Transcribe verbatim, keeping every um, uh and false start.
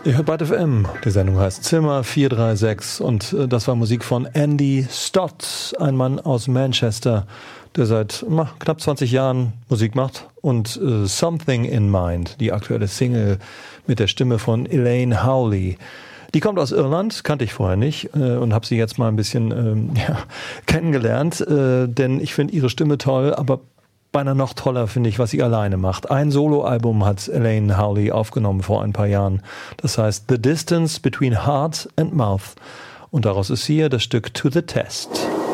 Ihr hört Byte F M, die Sendung heißt Zimmer vier drei sechs und äh, das war Musik von Andy Stott, ein Mann aus Manchester, der seit na, knapp zwanzig Jahren Musik macht und äh, Something in Mind, die aktuelle Single mit der Stimme von Elaine Howley. Die kommt aus Irland, kannte ich vorher nicht äh, und habe sie jetzt mal ein bisschen ähm, ja, kennengelernt, äh, denn ich finde ihre Stimme toll, aber beinahe noch toller finde ich, was sie alleine macht. Ein Soloalbum hat Elaine Howley aufgenommen vor ein paar Jahren. Das heißt The Distance Between Heart and Mouth. Und daraus ist hier das Stück To the Test.